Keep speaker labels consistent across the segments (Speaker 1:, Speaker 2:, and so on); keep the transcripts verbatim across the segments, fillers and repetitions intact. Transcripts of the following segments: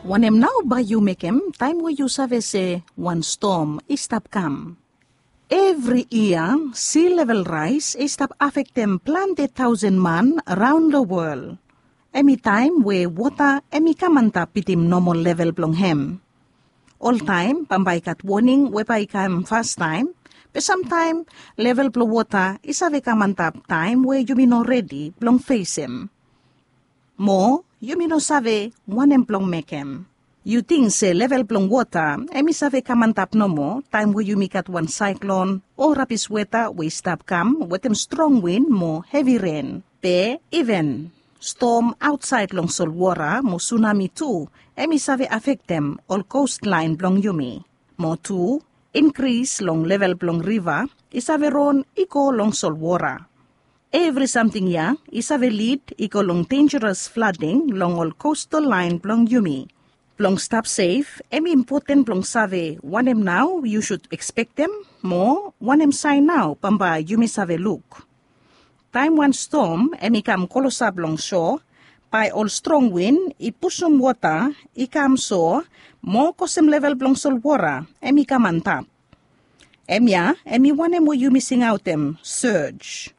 Speaker 1: Wanem now ba you make em time where you save say one storm is stop come. Every year, sea level rise is stop affect them plenty thousand man around the world. Any time where water emi kamanta pitim normal level blong hem. All time, pambay kat warning wepay kam fast time, but sometime level blow water is ave kamantap time where you mean already blong face him. More, you mean no save one emplong make him. You think say level blong water, emi save kamantap no more time where you make at one cyclone or rapid weather we stop come with them strong wind more heavy rain. Be even storm outside long sol water mo tsunami too. Emi save affect them all coastline blong yumi. More too, increase long level blong river is ave ron iko long sol water. Every something ya is ave lead iko long dangerous flooding long all coastal line blong yumi. Blong stop safe, emi important blong save one em now you should expect them more one em sign now pamba yumi save look. Time one storm emi kam kolosa blong shore. By all strong wind, i pusum water, i kam so, mo kosem level blong sol water, emi kamantap. Emya, emi wane mo you missing out them, surge.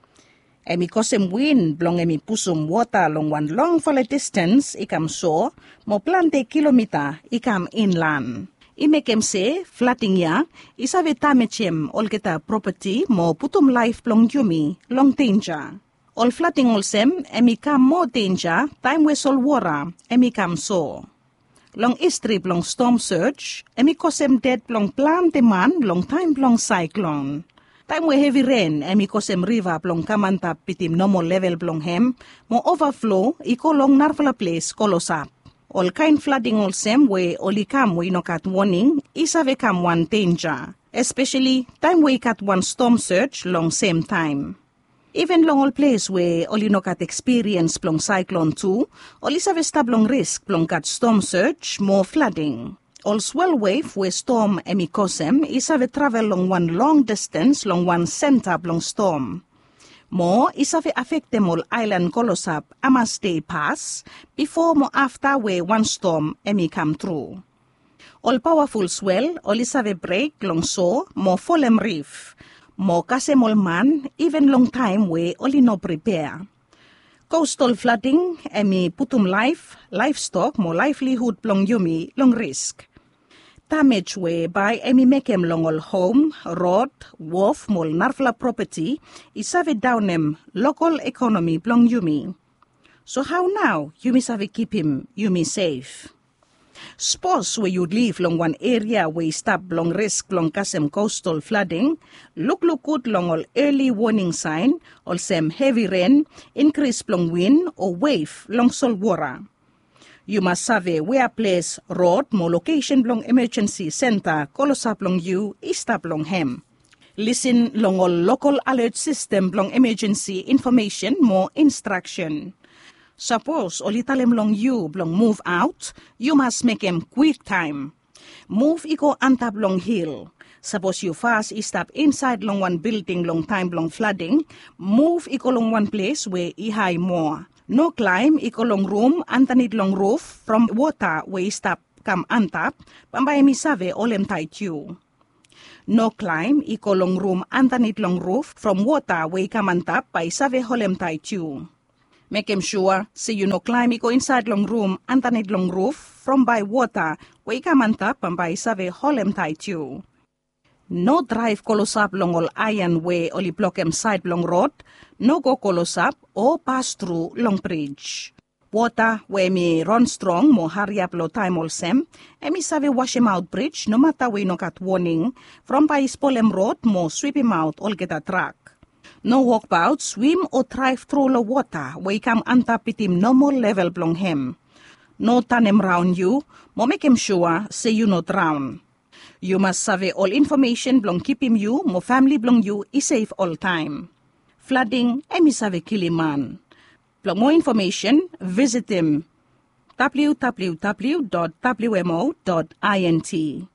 Speaker 1: Emi kosem wind blong emi pusum water long one long for a distance, i kam so, mo plante kilometer, i kam inland. I make em say, flooding ya, is ave tamechem all geta property mo putum life blong yumi, long danger. All flooding all sem, emi kam more danger, time we sol water, emi kam so. Long history long storm surge, emi kosem dead long plan man, long time long cyclone. Time we heavy rain, emi kosem river long kamanta pitim normal level long hem, mo overflow, iko long narfala place kolosap. All kind flooding all sem we oli kam we no kat warning, isave kam one danger. Especially time we kat one storm surge long same time. Even long all place where only no cat experience plong cyclone too, only save stablong risk plong cat storm surge, more flooding. All swell wave where storm emi kosem is have travel long one long distance long one center plong storm. More is have affect them all island kolosap amas day pass before more after where one storm emi come through. All powerful swell only have break long so more fallen reef. Mo kasemol man, even long time we only no prepare. Coastal flooding, emi putum life, livestock, mo livelihood long yumi, long risk. Damage we by emi mekem long all home, road, wharf, mol narfla property, is have down em local economy long yumi. So how now yumi save keep him yumi safe? Suppose where you live long one area where you stop long risk long kasem coastal flooding, look look good long all early warning sign, all some heavy rain, increase long wind or wave long sol water. You must have a where place road more location long emergency center kolosap long you istap long hem. Listen long all local alert system long emergency information more instruction. Suppose olitalem long you blong move out, you must make em quick time. Move iko antap long hill. Suppose you fast stop inside long one building long time long flooding, move iko long one place where i high more. No climb iko long room underneath long roof from water where stop come antap, pambay mi save olem tight you. No climb iko long room underneath long roof from water where come antap by save holem tight you. Make him sure, say you no climb, go inside long room, underneath long roof, from by water, where you come on top and by save holem tight you. No drive kolosap long all iron way, only block em side long road, no go kolosap or pass through long bridge. Water where me run strong, mo hurry up low time all sem, and me save wash him out bridge, no matter we no got warning, from by spolem road, mo sweep him out, all get a track. No walk about, swim or drive through the water where you come antap it him normal level blong him. No turn him round you, mo make him sure say you no drown. You must survey all information blong keep him you, mo family blong you is safe all time. Flooding, emi save kill him man. For more information, visit him w w w dot w m o dot int.